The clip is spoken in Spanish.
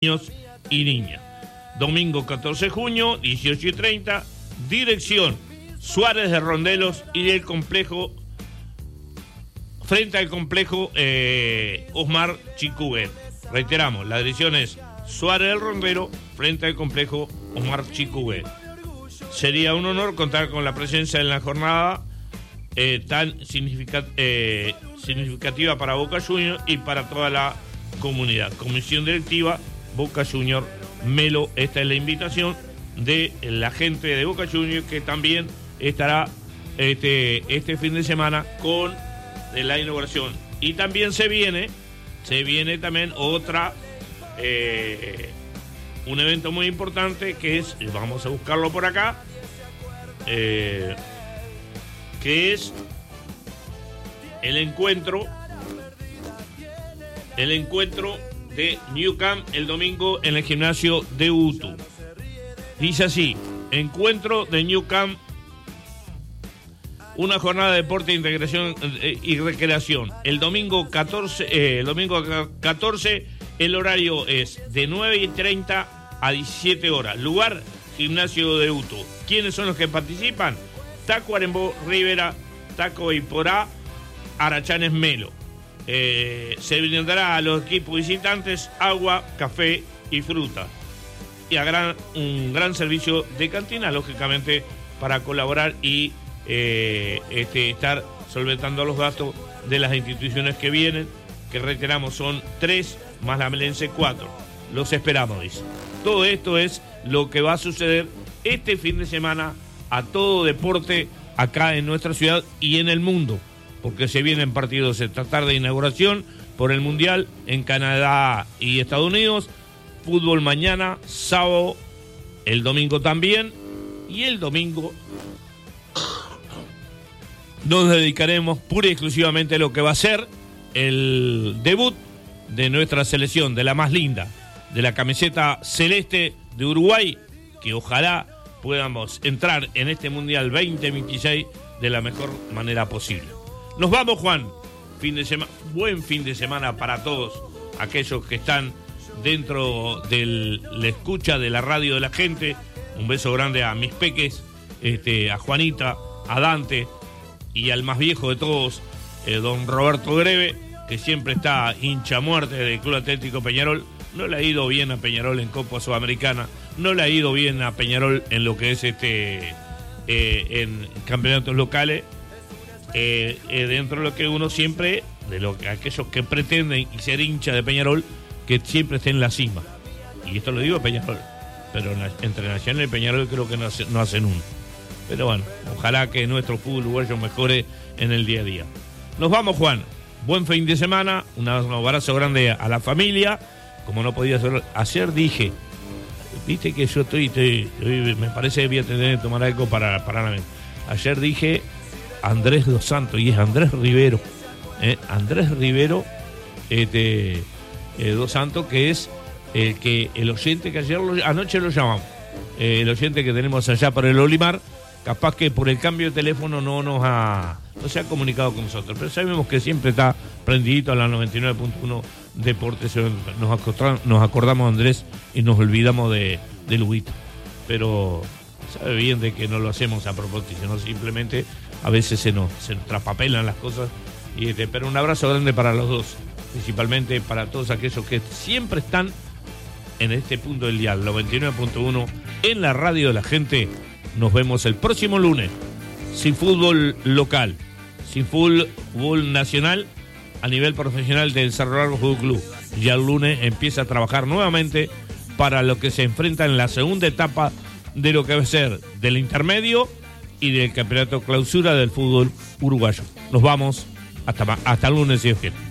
niños y niñas. Domingo 14 de junio, 18:30, dirección Suárez de Rondelos y del complejo, frente al complejo Osmar Chicubé. Reiteramos, la dirección es Suárez del Rondelo, frente al complejo Osmar Chicubé. Sería un honor contar con la presencia en la jornada tan significativa para Boca Juniors y para toda la comunidad. Comisión directiva Boca Juniors Melo, esta es la invitación de la gente de Boca Juniors, que también estará este fin de semana con la inauguración. Y también se viene también otra un evento muy importante, que es, vamos a buscarlo por acá, que es el encuentro de New Camp el domingo en el gimnasio de Utu. Dice así: encuentro de New Camp, una jornada de deporte, integración y recreación. El domingo 14, el horario es de 9:30 a 17 horas. Lugar, gimnasio de Utu. ¿Quiénes son los que participan? Taco Arembó Rivera, Taco Iporá, Arachanes Melo. Se brindará a los equipos visitantes agua, café y fruta. Y un gran servicio de cantina, lógicamente, para colaborar y estar solventando los gastos de las instituciones que vienen, que reiteramos son 3, más la Melense 4. Los esperamos, dice. Todo esto es lo que va a suceder este fin de semana a todo deporte acá en nuestra ciudad y en el mundo, porque se vienen partidos esta tarde de inauguración por el Mundial en Canadá y Estados Unidos, fútbol mañana, sábado, el domingo también, y el domingo nos dedicaremos pura y exclusivamente a lo que va a ser el debut de nuestra selección, de la más linda, de la camiseta celeste de Uruguay, que ojalá podamos entrar en este Mundial 2026 de la mejor manera posible. Nos vamos, Juan. Buen fin de semana para todos aquellos que están dentro de la escucha de la radio de la gente. Un beso grande a mis peques, a Juanita, a Dante y al más viejo de todos, don Roberto Greve, que siempre está hincha a muerte del Club Atlético Peñarol. No le ha ido bien a Peñarol en Copa Sudamericana, no le ha ido bien a Peñarol en lo que es en campeonatos locales. Dentro de lo que uno siempre, aquellos que pretenden y ser hincha de Peñarol, que siempre esté en la cima. Y esto lo digo de Peñarol, pero entre Nacional y Peñarol creo que no hacen uno. Pero bueno, ojalá que nuestro fútbol uruguayo mejore en el día a día. Nos vamos, Juan. Buen fin de semana, un abrazo grande a la familia. Como no podía ser, ayer dije, viste que yo estoy me parece que voy a tener que tomar algo para la mente. Ayer dije Andrés Dos Santos, y es Andrés Rivero. Andrés Rivero Dos Santos, que es el oyente que anoche lo llamamos. El oyente que tenemos allá por el Olimar, capaz que por el cambio de teléfono no se ha comunicado con nosotros, pero sabemos que siempre está prendidito a la 99.1 Deportes. Nos acordamos de Andrés y nos olvidamos de Luguito, pero sabe bien de que no lo hacemos a propósito, sino simplemente a veces se nos traspapelan las cosas. Pero un abrazo grande para los dos, principalmente para todos aquellos que siempre están en este punto del dial, 99.1 en la radio de la gente. Nos vemos el próximo lunes, sin fútbol local, sin fútbol nacional a nivel profesional del Cerro Largo Fútbol Club. Ya el lunes empieza a trabajar nuevamente para lo que se enfrenta en la segunda etapa de lo que va a ser del intermedio y del campeonato clausura del fútbol uruguayo. Nos vamos hasta el lunes, si Dios quiere.